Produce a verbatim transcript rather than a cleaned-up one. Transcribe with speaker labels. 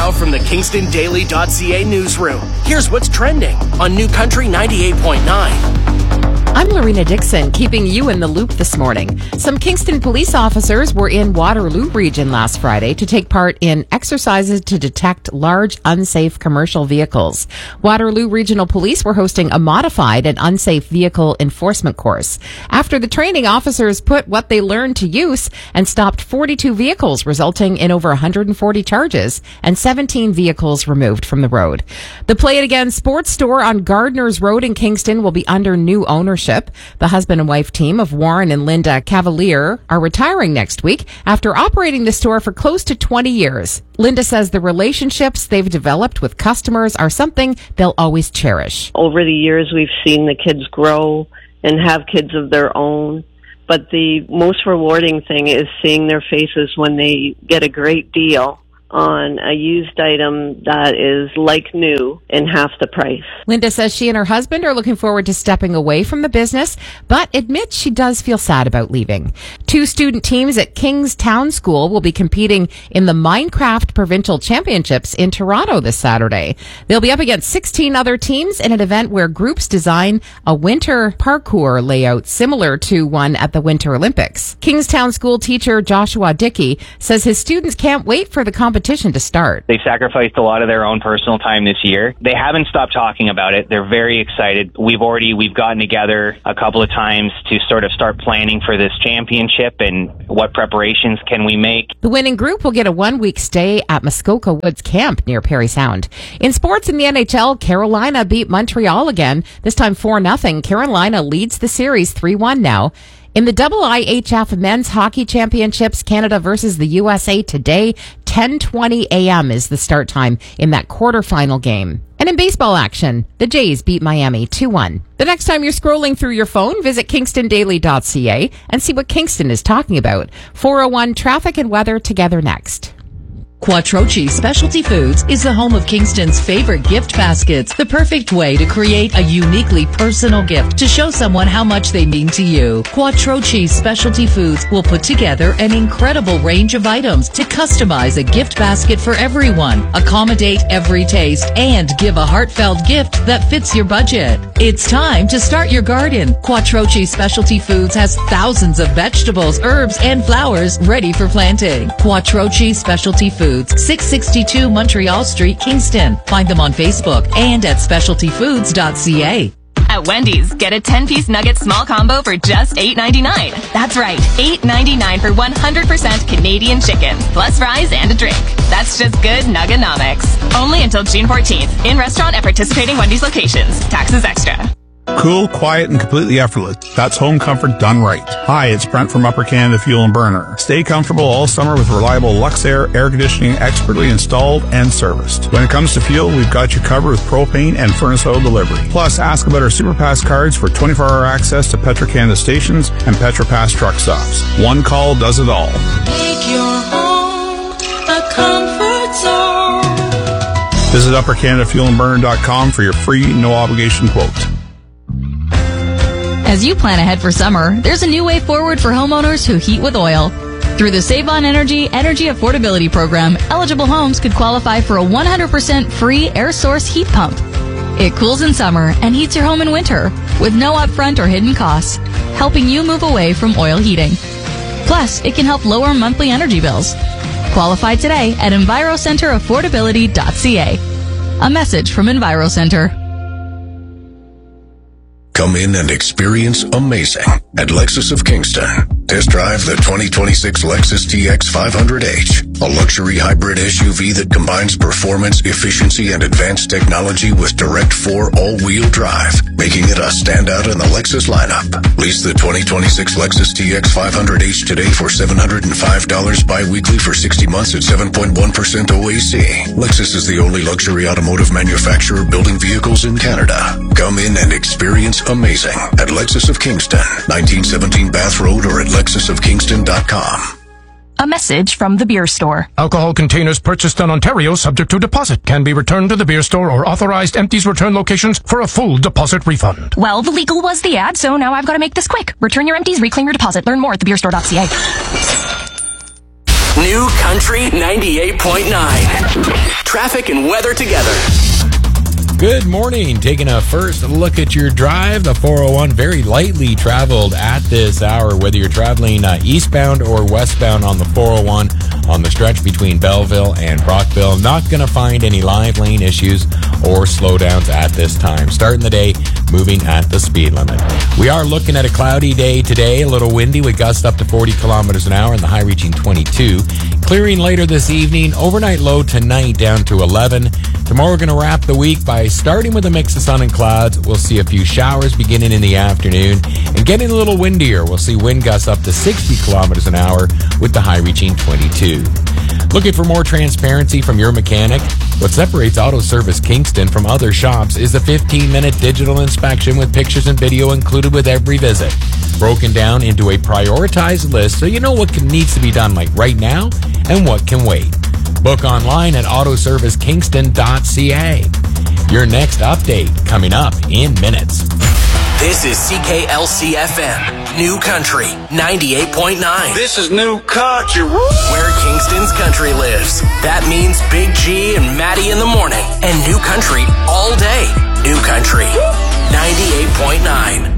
Speaker 1: Now from the Kingston Daily dot C A newsroom, here's what's trending on New Country ninety-eight point nine.
Speaker 2: I'm Lorena Dixon, keeping you in the loop this morning. Some Kingston police officers were in Waterloo region last Friday to take part in exercises to detect large, unsafe commercial vehicles. Waterloo Regional Police were hosting a modified and unsafe vehicle enforcement course. After the training, officers put what they learned to use and stopped forty-two vehicles, resulting in over one hundred forty charges and seventeen vehicles removed from the road. The Play It Again sports store on Gardner's Road in Kingston will be under new ownership. The husband and wife team of Warren and Linda Cavalier are retiring next week after operating the store for close to twenty years. Linda says the relationships they've developed with customers are something they'll always cherish.
Speaker 3: Over the years, we've seen the kids grow and have kids of their own. But the most rewarding thing is seeing their faces when they get a great deal on a used item that is like new and half the price.
Speaker 2: Linda says she and her husband are looking forward to stepping away from the business, but admits she does feel sad about leaving. Two student teams at King's Town School will be competing in the Minecraft Provincial Championships in Toronto this Saturday. They'll be up against sixteen other teams in an event where groups design a winter parkour layout similar to one at the Winter Olympics. King's Town School teacher Joshua Dickey says his students can't wait for the competition competition to start.
Speaker 4: They sacrificed a lot of their own personal time this year. They haven't stopped talking about it. They're very excited. We've already, we've gotten together a couple of times to sort of start planning for this championship and what preparations can we make.
Speaker 2: The winning group will get a one-week stay at Muskoka Woods Camp near Parry Sound. In sports in the N H L, Carolina beat Montreal again, this time four nothing. Carolina leads the series three one now. In the I I H F Men's Hockey Championships, Canada versus the U S A today, ten twenty a.m. is the start time in that quarterfinal game. And in baseball action, the Jays beat Miami two one. The next time you're scrolling through your phone, visit Kingston Daily dot C A and see what Kingston is talking about. four oh one traffic and weather together next.
Speaker 5: Quattrochi Specialty Foods is the home of Kingston's favorite gift baskets, the perfect way to create a uniquely personal gift to show someone how much they mean to you. Quattrochi Specialty Foods will put together an incredible range of items to customize a gift basket for everyone, accommodate every taste, and give a heartfelt gift that fits your budget. It's time to start your garden. Quattrochi Specialty Foods has thousands of vegetables, herbs, and flowers ready for planting. Quattrochi Specialty Foods. six sixty-two Montreal Street, Kingston. Find them on Facebook and at specialty foods dot c a.
Speaker 6: At Wendy's, get a ten-piece nugget small combo for just eight ninety-nine. That's right, eight ninety-nine for one hundred percent Canadian chicken, plus fries and a drink. That's just good Nugganomics. Only until June fourteenth. In restaurant at participating Wendy's locations. Taxes extra.
Speaker 7: Cool, quiet, and completely effortless. That's home comfort done right. Hi, it's Brent from Upper Canada Fuel and Burner. Stay comfortable all summer with reliable Luxair air conditioning expertly installed and serviced. When it comes to fuel, we've got you covered with propane and furnace oil delivery. Plus, ask about our SuperPass cards for twenty-four hour access to Petro-Canada stations and PetroPass truck stops. One call does it all.
Speaker 8: Make your home a comfort zone.
Speaker 7: Visit upper canada fuel and burner dot com for your free, no obligation quote.
Speaker 9: As you plan ahead for summer, there's a new way forward for homeowners who heat with oil. Through the Save on Energy Energy Affordability Program, eligible homes could qualify for a one hundred percent free air source heat pump. It cools in summer and heats your home in winter with no upfront or hidden costs, helping you move away from oil heating. Plus, it can help lower monthly energy bills. Qualify today at enviro center affordability dot c a. A message from EnviroCenter.
Speaker 10: Come in and experience amazing at Lexus of Kingston. Test drive the twenty twenty-six Lexus T X five hundred H, a luxury hybrid S U V that combines performance, efficiency, and advanced technology with direct four all-wheel drive, making it a standout in the Lexus lineup. Lease the twenty twenty-six Lexus T X five hundred H today for seven hundred five dollars bi-weekly for sixty months at seven point one percent O A C. Lexus is the only luxury automotive manufacturer building vehicles in Canada. Come in and experience amazing at Lexus of Kingston, nineteen seventeen Bath Road, or at lexus of kingston dot com.
Speaker 6: A message from the beer store.
Speaker 11: Alcohol containers purchased in Ontario subject to deposit can be returned to the beer store or authorized empties return locations for a full deposit refund.
Speaker 6: Well, the legal was the ad, so now I've got to make this quick. Return your empties, reclaim your deposit. Learn more at the beer store dot c a.
Speaker 1: New Country ninety-eight point nine. Traffic and weather together.
Speaker 12: Good morning. Taking a first look at your drive. The four oh one very lightly traveled at this hour, whether you're traveling uh, eastbound or westbound on the four oh one on the stretch between Belleville and Brockville. Not going to find any live lane issues or slowdowns at this time. Starting the day moving at the speed limit. We are looking at a cloudy day today, a little windy with gusts up to forty kilometers an hour and the high reaching twenty-two. Clearing later this evening, overnight low tonight down to eleven. Tomorrow we're going to wrap the week by starting with a mix of sun and clouds. We'll see a few showers beginning in the afternoon and getting a little windier. We'll see wind gusts up to sixty kilometers an hour with the high reaching twenty-two. Looking for more transparency from your mechanic? What separates Auto Service Kingston from other shops is a fifteen minute digital inspection with pictures and video included with every visit. Broken down into a prioritized list so you know what can, needs to be done like right now and what can wait. Book online at auto service kingston dot c a. Your next update coming up in minutes.
Speaker 1: This is C K L C F M, New Country ninety-eight point nine.
Speaker 13: This is New Country.
Speaker 1: Where Kingston's country lives. That means Big G and Maddie in the morning and New Country all day. New Country ninety-eight point nine.